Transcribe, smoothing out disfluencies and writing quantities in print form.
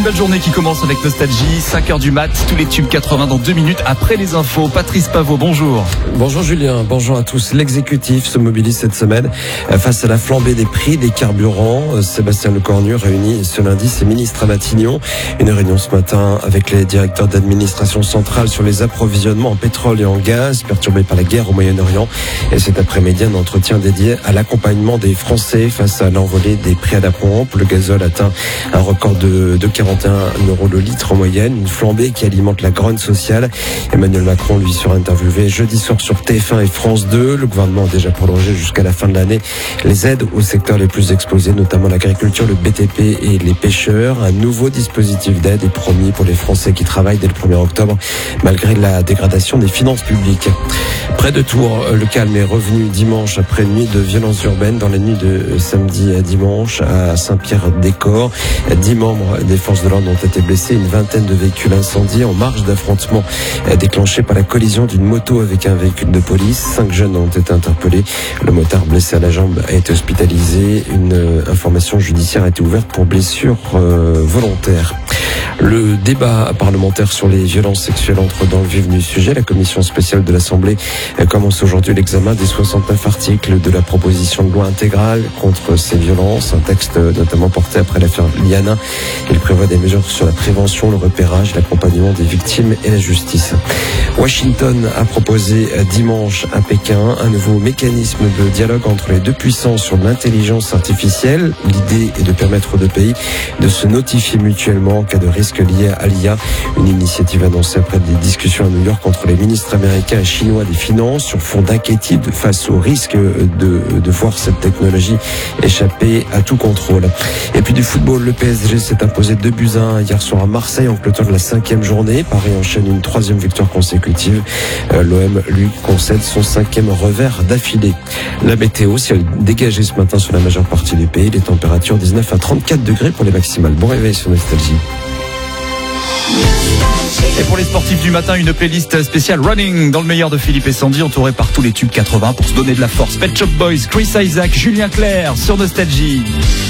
une belle journée qui commence avec Nostalgie, 5h du mat, tous les tubes 80 dans 2 minutes après les infos. Patrice Paveau, bonjour. Bonjour Julien, bonjour à tous. L'exécutif se mobilise cette semaine face à la flambée des prix des carburants. Sébastien Lecornu réunit ce lundi ses ministres à Matignon. Une réunion ce matin avec les directeurs d'administration centrale sur les approvisionnements en pétrole et en gaz perturbés par la guerre au Moyen-Orient. Et cet après-midi, un entretien dédié à l'accompagnement des Français face à l'envolée des prix à la pompe. Le gazole atteint un record de 41 € le litre en moyenne, une flambée qui alimente la grogne sociale. Emmanuel Macron, lui, sera interviewé jeudi soir sur TF1 et France 2. Le gouvernement a déjà prolongé jusqu'à la fin de l'année les aides aux secteurs les plus exposés, notamment l'agriculture, le BTP et les pêcheurs. Un nouveau dispositif d'aide est promis pour les Français qui travaillent dès le 1er octobre, malgré la dégradation des finances publiques. Près de Tours, le calme est revenu dimanche après une nuit de violences urbaines dans la nuit de samedi à dimanche à Saint-Pierre-des-Corps. 10 membres des forces de l'ordre ont été blessés, une vingtaine de véhicules incendiés en marge d'affrontement déclenché par la collision d'une moto avec un véhicule de police. 5 jeunes ont été interpellés. Le motard blessé à la jambe a été hospitalisé. Une information judiciaire a été ouverte pour blessure volontaire. Le débat parlementaire sur les violences sexuelles entre dans le vif du sujet. La commission spéciale de l'Assemblée commence aujourd'hui l'examen des 69 articles de la proposition de loi intégrale contre ces violences. Un texte notamment porté après l'affaire Liana. Il prévoit des mesures sur la prévention, le repérage, l'accompagnement des victimes et la justice. Washington a proposé dimanche à Pékin un nouveau mécanisme de dialogue entre les deux puissances sur l'intelligence artificielle. L'idée est de permettre aux deux pays de se notifier mutuellement en cas de risque lié à l'IA. Une initiative annoncée après des discussions à New York entre les ministres américains et chinois des finances sur fond d'inquiétude face au risque de voir cette technologie échapper à tout contrôle. Et puis du football, le PSG s'est imposé 2-1 hier soir à Marseille en clôture de la 5e journée. Paris enchaîne une 3e victoire consécutive. L'OM, lui, concède son 5e revers d'affilée. La météo, ciel dégagé ce matin sur la majeure partie du pays. Les températures 19 à 34 degrés pour les maximales. Bon réveil sur Nostalgie. Et pour les sportifs du matin, une playlist spéciale Running dans le meilleur de Philippe et Sandy, entouré par tous les tubes 80 pour se donner de la force. Pet Shop Boys, Chris Isaak, Julien Clerc sur Nostalgie.